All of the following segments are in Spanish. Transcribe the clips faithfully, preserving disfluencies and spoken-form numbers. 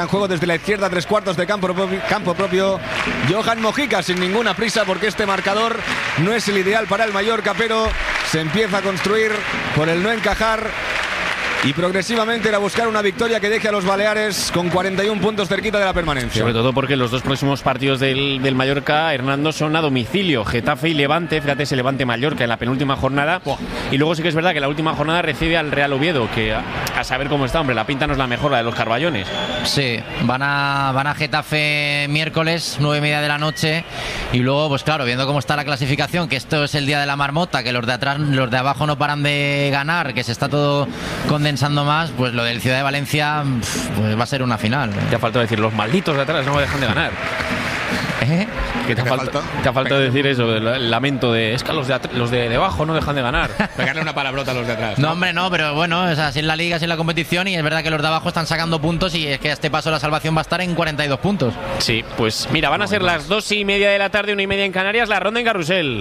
En juego desde la izquierda, tres cuartos de campo, campo propio. Johan Mojica sin ninguna prisa porque este marcador no es el ideal para el Mallorca, pero se empieza a construir por el no encajar y progresivamente ir a buscar una victoria que deje a los Baleares con cuarenta y un puntos cerquita de la permanencia. Sobre todo porque los dos próximos partidos del, del Mallorca, Hernando, son a domicilio. Getafe y Levante, fíjate ese Levante Mallorca en la penúltima jornada. Oh. Y luego sí que es verdad que la última jornada recibe al Real Oviedo, que a, a saber cómo está, hombre, la pinta no es la mejor, la de los Carballones. Sí, van a, van a Getafe miércoles, nueve y media de la noche. Y luego, pues claro, viendo cómo está la clasificación, que esto es el día de la marmota, que los de atrás, los de abajo no paran de ganar, que se está todo condensando más, pues lo del Ciudad de Valencia pues va a ser una final. Te ha faltado decir, los malditos de atrás no dejan de ganar. ¿Eh? ¿Qué te, ha falta, te ha faltado decir eso, el lamento de es que los de, los de debajo no dejan de ganar. Pegarle una palabrota a los de atrás. No, no hombre, no, pero bueno, es así en la liga, así en la competición, y es verdad que los de abajo están sacando puntos y es que a este paso la salvación va a estar en cuarenta y dos puntos. Sí, pues mira, van a ser las dos y media de la tarde, una y media en Canarias, la ronda en Carrusel.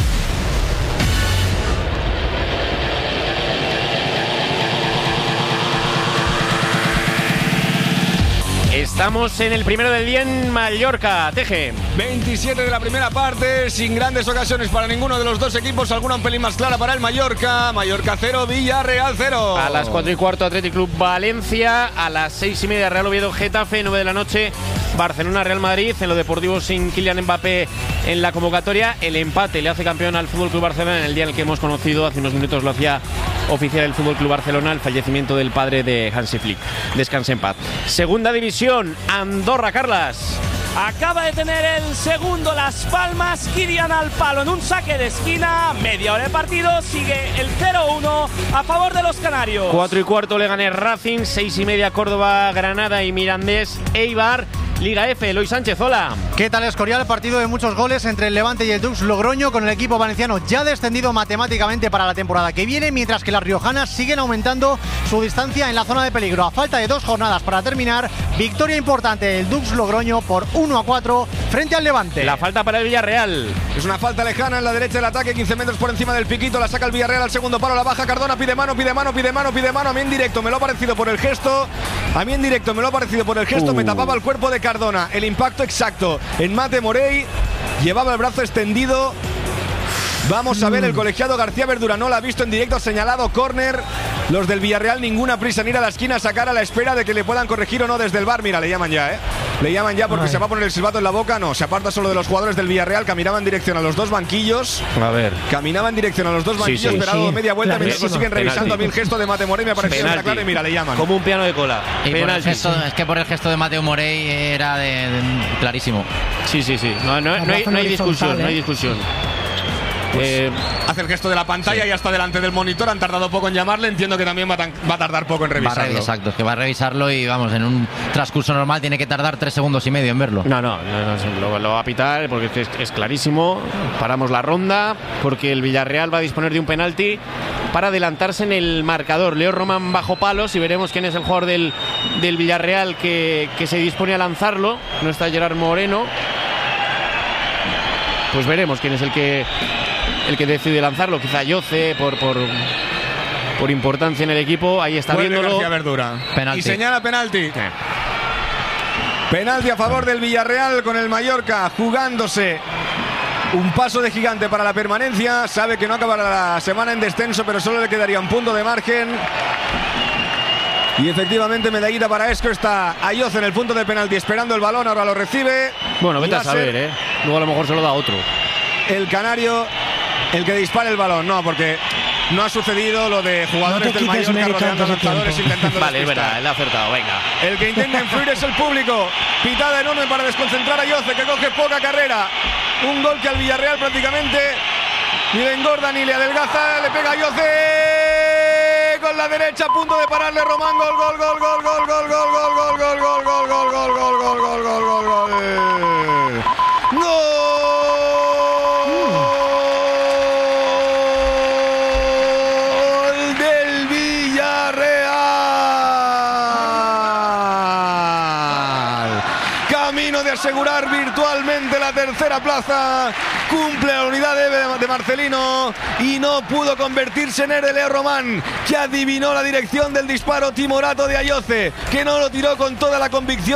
Estamos en el primero del día en Mallorca, Teje. veintisiete de la primera parte, sin grandes ocasiones para ninguno de los dos equipos, alguna un pelín más clara para el Mallorca. Mallorca cero, Villarreal cero. A las cuatro y cuarto, Athletic Club Valencia. A las seis y media, Real Oviedo Getafe. nueve de la noche, Barcelona Real Madrid. En lo deportivo, sin Kylian Mbappé en la convocatoria. El empate le hace campeón al F C Barcelona en el día en el que hemos conocido, hace unos minutos lo hacía oficial el F C Barcelona, el fallecimiento del padre de Hansi Flick. Descanse en paz. Segunda división, Andorra, Carlas. Acaba de tener el segundo Las Palmas, Kirian al palo en un saque de esquina, media hora de partido, sigue el cero uno a favor de los canarios. Cuatro y cuarto, Leganés Racing, seis y media, Córdoba, Granada y Mirandés, Eibar. Liga F, Eloy Sánchez, hola. ¿Qué tal, Escorial? Partido de muchos goles entre el Levante y el Dux Logroño, con el equipo valenciano ya descendido matemáticamente para la temporada que viene, mientras que las riojanas siguen aumentando su distancia en la zona de peligro. A falta de dos jornadas para terminar, victoria importante del Dux Logroño por uno a cuatro frente al Levante. La falta para el Villarreal. Es una falta lejana en la derecha del ataque, quince metros por encima del piquito, la saca el Villarreal al segundo palo, la baja Cardona, pide mano, pide mano, pide mano, pide mano. A mí en directo me lo ha parecido por el gesto, a mí en directo me lo ha parecido por el gesto, uh. me tapaba el cuerpo de Cardona. El impacto exacto en Mate Morey, llevaba el brazo extendido. Vamos a ver, el colegiado García Verdura no la ha visto en directo, ha señalado córner. Los del Villarreal, ninguna prisa en ir a la esquina a sacar, a la espera de que le puedan corregir o no desde el bar. Mira, le llaman ya, ¿eh? Le llaman ya porque Ay. se va a poner el silbato en la boca. No, se aparta solo de los jugadores del Villarreal. Caminaba en dirección a los dos banquillos. A ver. Caminaba en dirección a los dos banquillos, sí, sí. esperado sí. media vuelta, claro, mientras lo siguen revisando. Penalti. A mí el gesto de Mateo Morey me pareció claro y mira, le llaman. Como un piano de cola. Y por el gesto, es que por el gesto de Mateo Morey era de, de, clarísimo. Sí, sí, sí. No, no, no, hay, no hay discusión, no hay discusión. Pues eh, hace el gesto de la pantalla sí. y hasta delante del monitor. Han tardado poco en llamarle. Entiendo que también va a, va a tardar poco en revisarlo. Va a, exacto, es que va a revisarlo y vamos, en un transcurso normal tiene que tardar tres segundos y medio en verlo. No, no, no, no lo, lo va a pitar porque es, es clarísimo. Paramos la ronda porque el Villarreal va a disponer de un penalti para adelantarse en el marcador. Leo Román bajo palos y veremos quién es el jugador del, del Villarreal que, que se dispone a lanzarlo. No está Gerard Moreno. Pues veremos quién es el que el que decide lanzarlo, quizá Yoce por, por, por importancia en el equipo. Ahí está Vuelve viéndolo. García Verdura. Penalti. Y señala penalti. Sí. Penalti a favor del Villarreal con el Mallorca jugándose un paso de gigante para la permanencia. Sabe que no acabará la semana en descenso, pero solo le quedaría un punto de margen. Y efectivamente medallita para Esco. Está Ayoz en el punto de penalti esperando el balón, ahora lo recibe. Bueno, vete a saber, ¿eh? Luego a lo mejor se lo da otro. El canario el que dispara el balón, no, porque no ha sucedido lo de jugadores no del Mallorca rodeando a lanzadores intentando Vale, despistar. Es verdad, él ha acertado, venga. El que intenta influir es el público. Pitada enorme para desconcentrar a Yoce, que coge poca carrera. Un gol que al Villarreal prácticamente ni le engorda ni le adelgaza. Le pega a Yoce con la derecha a punto de pararle Román. Gol, gol, gol, gol, gol, gol, gol, gol, gol, gol, gol, gol, gol, gol, gol, gol, gol, gol, gol, gol. Del Villarreal. Camino de asegurar virtualmente la tercera plaza cumple la unidad de, de Marcelino y no pudo convertirse en el de Leo Román, que adivinó la dirección del disparo timorato de Ayoce, que no lo tiró con toda la convicción